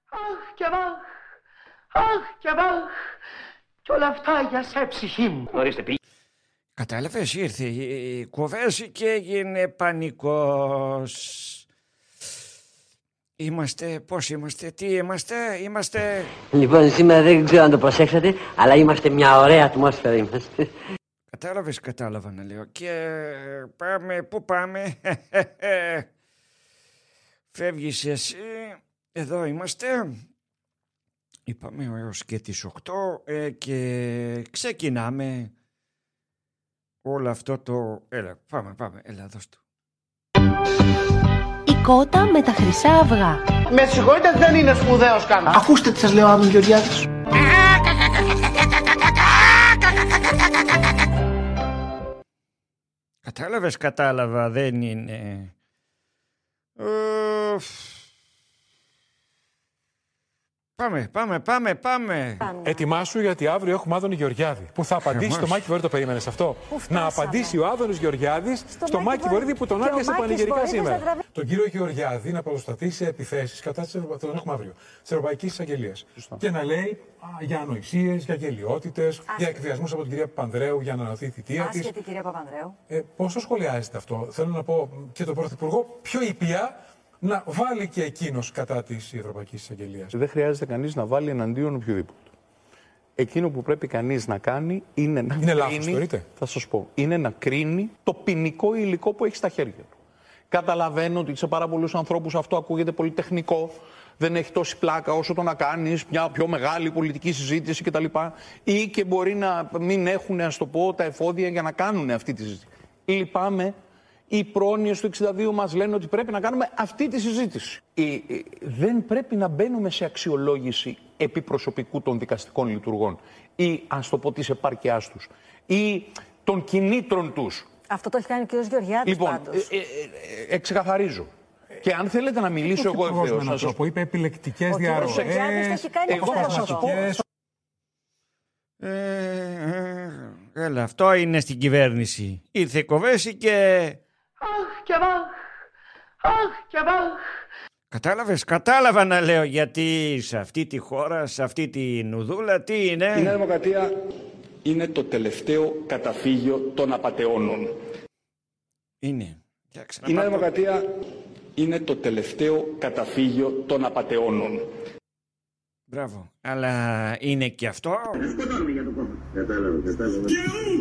Αχ και βαχ, αχ και βαχ, κι όλα αυτά για σε ψυχή μου. Ορίστε, πει. Κατάλαβες, ήρθε η κουβέση και έγινε πανικός. Πώς είμαστε, τι είμαστε... Λοιπόν, σήμερα δεν ξέρω αν το προσέξατε, αλλά είμαστε μια ωραία ατμόσφαιρα είμαστε. Κατάλαβα να λέω. Και πάμε, πού πάμε? Φεύγεις εσύ, εδώ είμαστε. Είπαμε έως και τις 8 και ξεκινάμε όλο αυτό το... Έλα, πάμε, έλα δώσ' το. Η κότα με τα χρυσά αυγά. Με συγχωρείτε, δεν είναι σπουδαίος καν. Ακούστε τι σας λέω, Άδων Γεωργιάδης. Κατάλαβα, δεν είναι... Πάμε. Ετοιμάσου, γιατί αύριο έχουμε Άδωνη Γεωργιάδη που θα απαντήσει στο Μάκη Βορύδη. Το περίμενες αυτό? Να απαντήσει ο Άδωνης Γεωργιάδης στο Μάκη Βορύδη που τον άδειασε πανηγυρικά σήμερα. Τον κύριο Γεωργιάδη να προστατεί σε επιθέσεις κατά τον έχουμε αύριο της Ευρωπαϊκής Εισαγγελίας. Και να λέει για ανοησίες, για γελοιότητες, για εκβιασμούς από την κυρία Παπανδρέου για να ανανεωθεί η θητεία της. Άσχετη κυρία Παπανδρέου. Πώς το σχολιάζετε αυτό? Θέλω να πω και τον Πρωθυπουργό πιο ήπια να βάλει και εκείνος κατά της Ευρωπαϊκής Εισαγγελίας. Δεν χρειάζεται κανείς να βάλει εναντίον οποιοδήποτε. Εκείνο που πρέπει κανείς να κάνει είναι να κρίνει, λάθος, θεωρείτε? θα σας πω, είναι να κρίνει το ποινικό υλικό που έχει στα χέρια του. Καταλαβαίνω ότι σε πάρα πολλούς ανθρώπους αυτό ακούγεται πολύ τεχνικό, δεν έχει τόση πλάκα όσο το να κάνεις μια πιο μεγάλη πολιτική συζήτηση κτλ. Ή και μπορεί να μην έχουν, ας το πω, τα εφόδια για να κάνουν αυτή τη συζήτηση. Λυπάμαι. Οι πρόνοιες του 62 μας λένε ότι πρέπει να κάνουμε αυτή τη συζήτηση. Δεν πρέπει να μπαίνουμε σε αξιολόγηση επιπροσωπικού των δικαστικών λειτουργών ή, ας το πω, της επάρκειάς τους ή των κινήτρων τους. Αυτό το έχει κάνει ο κ. Γεωργιάδης πάντως. Ξεκαθαρίζω. Και αν θέλετε να μιλήσω εγώ ευθέως... Να σας πω, είπε επιλεκτικές διαρροές. Ο κ. Γεωργιάδης το έχει κάνει εγώ θα σας πω... Έλα, αυτό είναι στην κυβέρνηση. Ήρθε η Κοβέση και... Αχ και βαχ, αχ και βαχ. Κατάλαβα να λέω, γιατί σε αυτή τη χώρα, σε αυτή τη νουδούλα, τι είναι? Η Νέα Δημοκρατία είναι το τελευταίο καταφύγιο των απατεώνων. Είναι. Η Νέα Δημοκρατία είναι το τελευταίο καταφύγιο των απατεώνων. Μπράβο. Αλλά είναι και αυτό. Κατάλαβα.